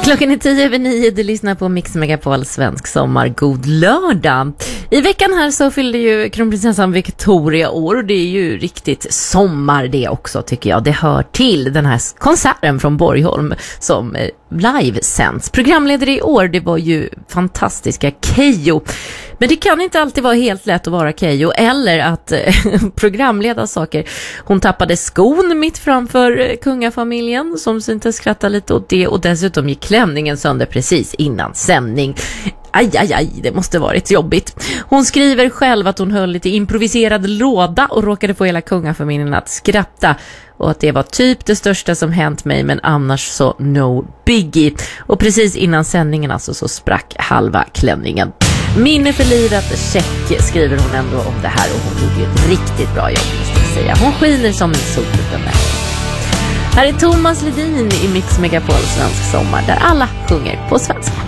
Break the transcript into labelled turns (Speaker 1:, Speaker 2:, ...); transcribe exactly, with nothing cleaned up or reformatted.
Speaker 1: Klockan är tio över nio, du lyssnar på Mix Megapol Svensk Sommar. God lördag! I veckan här så fyllde ju kronprinsessan Victoria år och det är ju riktigt sommar det också tycker jag. Det hör till den här konserten från Borgholm som live sänds. Programledare i år, det var ju fantastiska Keyyo. Men det kan inte alltid vara helt lätt att vara Keyyo eller att eh, programleda saker. Hon tappade skon mitt framför eh, kungafamiljen som syntes skratta lite åt det och dessutom gick klänningen sönder precis innan sändning. Aj, aj, aj, det måste varit jobbigt. Hon skriver själv att hon höll lite improviserad låda och råkade få hela kungafamiljen att skratta. Och att det var typ det största som hänt mig, men annars så no biggie. Och precis innan sändningen alltså så sprack halva klänningen. Minne för livet, check, skriver hon ändå om det här och hon gjorde ett riktigt bra jobb måste jag säga. Hon skiner som en sol den där. Här är Thomas Ledin i Mix Megapol Svensk Sommar där alla sjunger på svenska.